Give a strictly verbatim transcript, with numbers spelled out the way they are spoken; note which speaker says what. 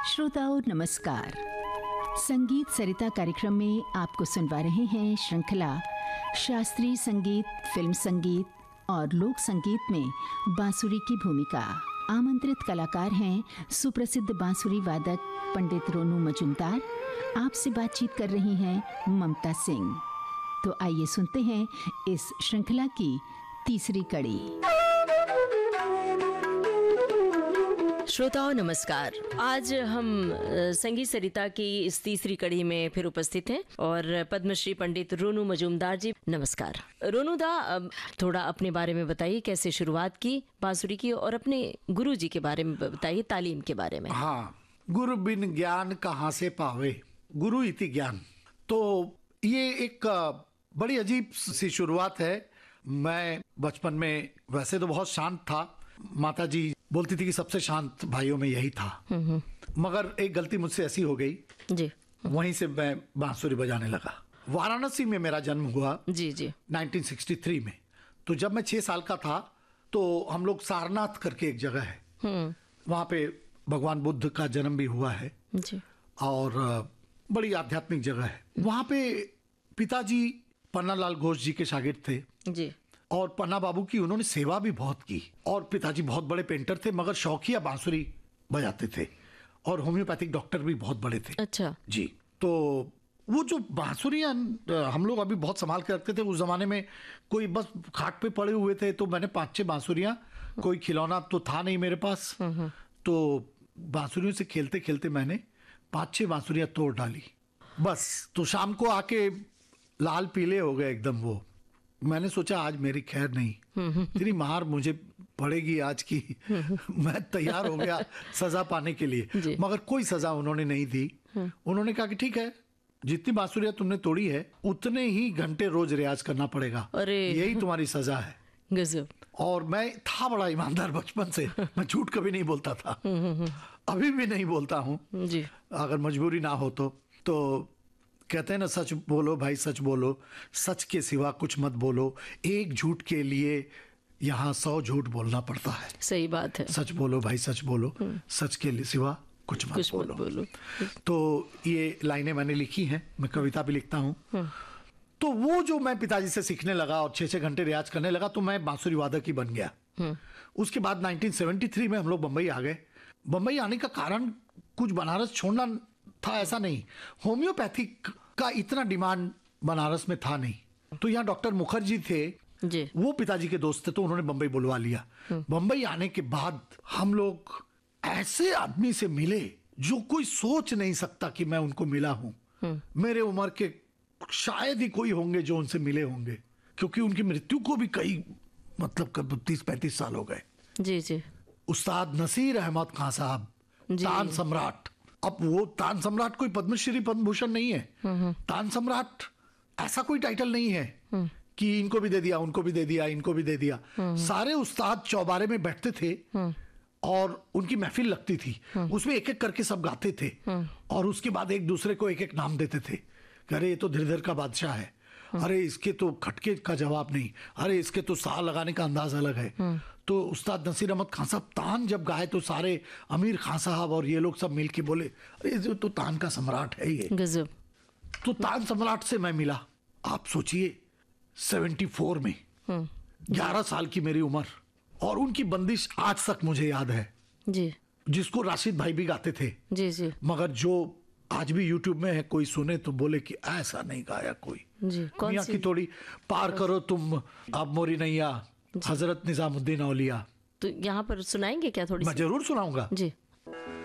Speaker 1: श्रोताओं नमस्कार। संगीत सरिता कार्यक्रम में आपको सुनवा रहे हैं श्रृंखला शास्त्रीय संगीत, फिल्म संगीत और लोक संगीत में बांसुरी की भूमिका। आमंत्रित कलाकार हैं सुप्रसिद्ध बांसुरी वादक पंडित रोनू मजूमदार। आपसे बातचीत कर रही हैं ममता सिंह। तो आइए सुनते हैं इस श्रृंखला की तीसरी कड़ी।
Speaker 2: श्रोताओं नमस्कार। आज हम संगीत सरिता की इस तीसरी कड़ी में फिर उपस्थित हैं और पद्मश्री पंडित रोनू मजूमदार जी नमस्कार। रोनू दा, थोड़ा अपने बारे में बताइए, कैसे शुरुआत की बांसुरी की और अपने गुरु जी के बारे में बताइए, तालीम के बारे में।
Speaker 3: हाँ, गुरु बिन ज्ञान कहाँ से पावे, गुरु इति ज्ञान। तो ये एक बड़ी अजीब सी शुरुआत है। मैं बचपन में वैसे तो बहुत शांत था। माता जी बोलती थी कि सबसे शांत भाइयों में यही था, मगर एक गलती मुझसे ऐसी हो गई जी, वहीं से मैं बांसुरी बजाने लगा। वाराणसी में मेरा जन्म हुआ जी जी नाइनटीन सिक्सटी थ्री में। तो जब मैं छह साल का था तो हम लोग सारनाथ करके एक जगह है, वहां पे भगवान बुद्ध का जन्म भी हुआ है जी। और बड़ी आध्यात्मिक जगह है। वहां पे पिताजी पन्नालाल घोष जी के शागिर्द थे जी, और पन्ना बाबू की उन्होंने सेवा भी बहुत की। और पिताजी बहुत बड़े पेंटर थे, मगर शौकिया बांसुरी बजाते थे, और होम्योपैथिक डॉक्टर भी बहुत बड़े थे। अच्छा जी। तो वो जो बांसुरियां हम लोग अभी बहुत संभाल के रखते थे, उस जमाने में कोई बस खाट पे पड़े हुए थे। तो मैंने पांच छह बांसुरियां, कोई खिलौना तो था नहीं मेरे पास, तो बांसुरियों से खेलते खेलते मैंने पांच छह बांसुरियां तोड़ डाली बस। तो शाम को आके लाल पीले हो गए एकदम वो। मैंने सोचा आज मेरी खैर नहीं, तेरी मार मुझे पड़ेगी आज की। मैं तैयार हो गया सजा पाने के लिए, मगर कोई सजा उन्होंने नहीं दी। उन्होंने कहा कि ठीक है, जितनी बांसुरियां तुमने तोड़ी है उतने ही घंटे रोज रियाज करना पड़ेगा, यही तुम्हारी सजा है। गजब। और मैं था बड़ा ईमानदार बचपन से, मैं झूठ कभी नहीं बोलता था, अभी भी नहीं बोलता हूँ जी। अगर मजबूरी ना हो तो तो कहते हैं ना, सच बोलो भाई सच बोलो, सच के सिवा कुछ मत बोलो। एक झूठ के लिए यहाँ सौ झूठ बोलना पड़ता है। सही बात है। सच बोलो भाई सच बोलो, सच के सिवा कुछ मत कुछ बोलो, मत बोलो। तो ये लाइनें मैंने लिखी हैं, मैं कविता भी लिखता हूँ। तो वो जो मैं पिताजी से सीखने लगा और छह छह घंटे रियाज करने लगा, तो मैं बांसुरी वादक ही बन गया। उसके बाद नाइनटीन सेवेंटी थ्री में हम लोग बम्बई आ गए। बम्बई आने का कारण कुछ बनारस छोड़ना था ऐसा नहीं, होम्योपैथिक का इतना डिमांड बनारस में था नहीं। तो यहाँ डॉक्टर मुखर्जी थे जी, वो पिताजी के दोस्त थे, तो उन्होंने बम्बई बुलवा लिया। बम्बई आने के बाद हम लोग ऐसे आदमी से मिले जो कोई सोच नहीं सकता कि मैं उनको मिला हूं। मेरे उम्र के शायद ही कोई होंगे जो उनसे मिले होंगे, क्योंकि उनकी मृत्यु को भी कई मतलब तीस पैंतीस साल हो गए जी जी। उस्ताद नसीर अहमद खान साहब, तान सम्राट। अब वो तान सम्राट कोई पद्मश्री पद्म भूषण नहीं है। तान सम्राट ऐसा कोई टाइटल नहीं है कि इनको भी दे दिया उनको भी दे दिया इनको भी दे दिया। सारे उस्ताद चौबारे में बैठते थे और उनकी महफिल लगती थी, उसमें एक एक करके सब गाते थे, और उसके बाद एक दूसरे को एक एक नाम देते थे। अरे ये तो धीरधर का बादशाह है, अरे इसके तो खटके का जवाब नहीं, अरे इसके तो सा लगाने का अंदाज अलग है। तो उस्ताद नसीर अहमद खान साहब तान जब गाए तो सारे अमीर खान साहब और ये लोग सब मिलके बोले, अरे जो तो तान का सम्राट है ये। गजब। तो तान सम्राट से मैं मिला, आप सोचिए सेवेंटी फोर में, ग्यारह साल की मेरी उम्र, और उनकी बंदिश आज तक मुझे याद है जी, जिसको राशिद भाई भी गाते थे जी जी। मगर जो आज भी यूट्यूब में है, कोई सुने तो बोले कि ऐसा नहीं गाया कोई जी। मियां की थोड़ी पार करो तुम अब मोरी नैया, हजरत निजामुद्दीन औलिया।
Speaker 2: तो यहाँ पर सुनाएंगे क्या थोड़ी?
Speaker 3: मैं जरूर सुनाऊंगा जी।